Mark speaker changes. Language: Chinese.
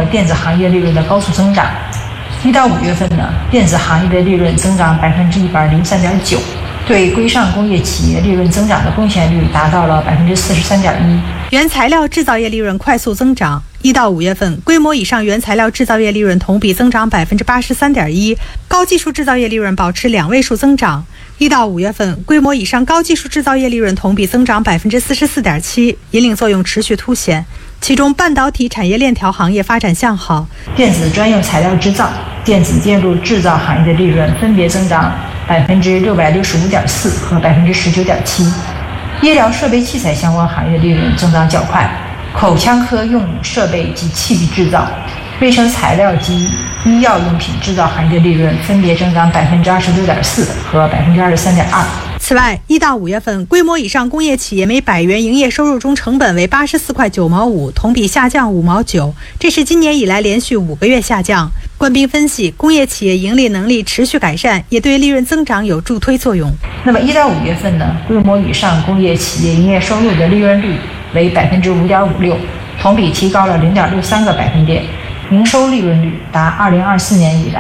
Speaker 1: 了电子行业利润的高速增长。1到5月份呢，电子行业的利润增长103.9%，对规上工业企业利润增长的贡献率达到了43.1%。
Speaker 2: 原材料制造业利润快速增长。1到5月份，规模以上原材料制造业利润同比增长83.1%，高技术制造业利润保持2位数增长。1到5月份，规模以上高技术制造业利润同比增长44.7%，引领作用持续凸显。其中，半导体产业链条行业发展向好，
Speaker 1: 电子专用材料制造、电子电路制造行业的利润分别增长665.4%和19.7%。医疗设备器材相关行业的利润增长较快，口腔科用设备及器具制造、卫生材料及医药用品制造行业的利润分别增长26.4%和23.2%。
Speaker 2: 此外，1到5月份，规模以上工业企业每100元营业收入中成本为84块9毛5，同比下降5毛9，这是今年以来连续5个月下降。官兵分析，工业企业盈利能力持续改善，也对利润增长有助推作用。
Speaker 1: 那么1到5月份呢，规模以上工业企业营业收入的利润率为5.56%，同比提高了0.63个百分点，营收利润率达2024年以来